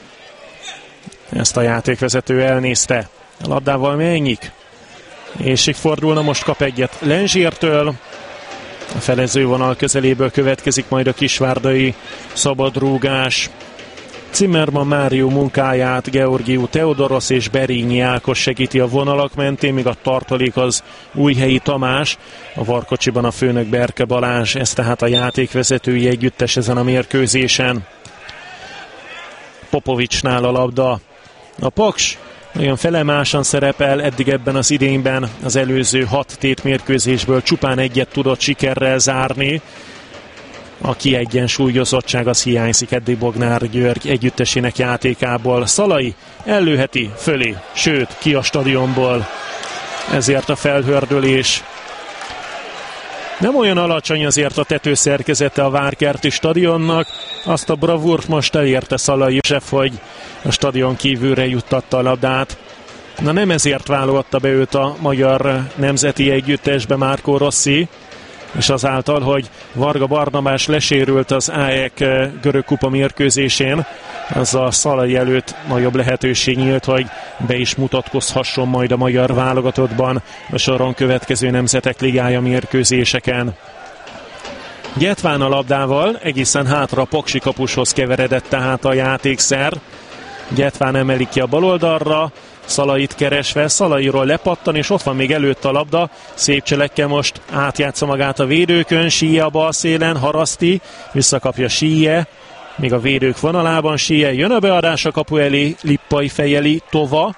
Ezt a játékvezető elnézte. A labdával mennyik? Ésik fordulna, most kap egyet Lenzsértől. A felezővonal közeléből következik majd a kisvárdai szabadrúgás. Zimmermann Mário munkáját Georgiou Teodoros és Berényi Ákos segíti a vonalak mentén, míg a tartalék az Újhelyi Tamás, a Varkocsiban a főnök Berke Balázs, ez tehát a játékvezetői együttes ezen a mérkőzésen. Popovicsnál a labda. A Paks nagyon felemásan szerepel, eddig ebben az idényben az előző 6 tétmérkőzésből csupán egyet tudott sikerrel zárni. A kiegyensúlyozottság az hiányzik eddig Bognár György együttesének játékából. Szalai ellőheti fölé, sőt ki a stadionból, ezért a felhördülés. Nem olyan alacsony azért a tetőszerkezete a Várkerti stadionnak, azt a bravúrt most elérte Szalai József, hogy a stadion kívülre juttatta a labdát. Na nem ezért válogatta be őt a magyar nemzeti együttesbe Marco Rossi, és azáltal, hogy Varga Barnabás lesérült az AEK görög kupa mérkőzésén, az a Szalai előtt nagyobb lehetőség nyílt, hogy be is mutatkozhasson majd a magyar válogatottban a soron következő nemzetek ligája mérkőzéseken. Gyetván a labdával egészen hátra a paksi kapushoz keveredett tehát a játékszer. Gyetván emeli ki a baloldalra, Szalait keresve, Szalairól lepattan, és ott van még előtt a labda, szép cselekkel most átjátsza magát a védőkön, Síje a bal szélen, Haraszti, visszakapja Síje, még a védők vonalában Síje, jön a beadás a kapu elé, Lippai fejeli, Tova,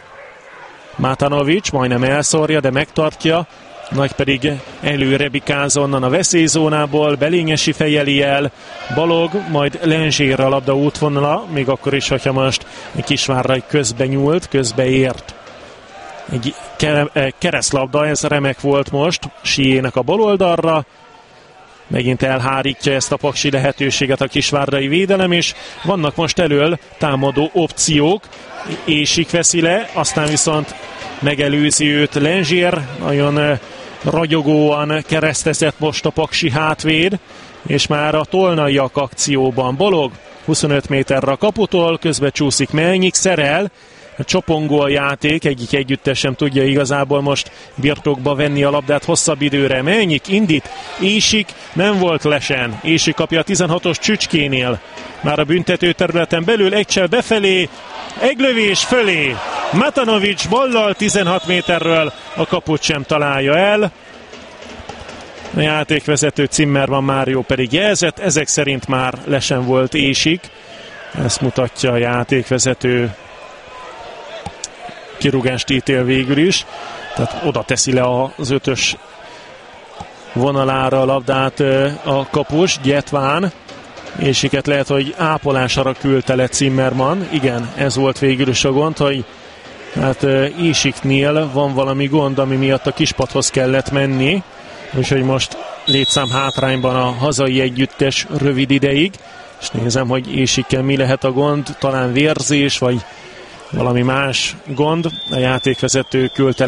Matanovics majdnem elszórja, de megtartja, Nagy pedig előre bikáz onnan a veszélyzónából, Belényesi fejeli el, Balog, majd Lenzsérre a labda útvonala, még akkor is, hogyha most Kisvárda közbe nyúlt, közbe ért. Egy keresztlabda, ez remek volt most, Siének a baloldalra, megint elhárítja ezt a paksi lehetőséget a kisvárdai védelem, és vannak most elől támadó opciók, Ésik veszi le, aztán viszont megelőzi őt Lengier, nagyon ragyogóan keresztezett most a paksi hátvéd, és már a tolnaiak akcióban. Balog 25 méterre a kaputól, közbe csúszik Melnyik, szerel, a csopongó a játék, egyik együttes sem tudja igazából most birtokba venni a labdát hosszabb időre. Melnyik indít, Ésik, nem volt lesen. Ésik kapja a 16-os Csücskénél. Már a büntető területen belül, egycsel befelé, egy lövés fölé. Matanovics ballal 16 méterről, a kaput sem találja el. A játékvezető Zimmermann Mário pedig jelzett, ezek szerint már lesen volt Ésik. Ezt mutatja a játékvezető, kirúgást ítél végül is. Tehát oda teszi le az 5-ös vonalára a labdát a kapus, Gyetván. Ésiket lehet, hogy ápolásra küldte le Zimmermann. Igen, ez volt végül is a gond, hogy hát Ésiknél van valami gond, ami miatt a kispadhoz kellett menni. Úgyhogy most létszám hátrányban a hazai együttes rövid ideig. És nézem, hogy Ésikkel mi lehet a gond, talán vérzés, vagy valami más gond. A játékvezető küldte